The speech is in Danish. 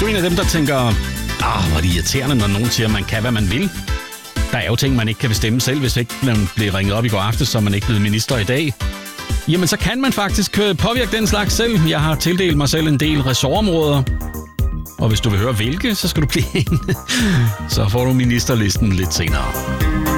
du er en af dem, der tænker, hvor er det irriterende, når nogen siger, at man kan, hvad man vil. Der er jo ting, man ikke kan bestemme selv, hvis ikke man bliver ringet op i går aftes, så man ikke blevet minister i dag. Jamen, så kan man faktisk påvirke den slags selv. Jeg har tildelt mig selv en del ressortområder. Og hvis du vil høre hvilke, så skal du blive en. Så får du ministerlisten lidt senere.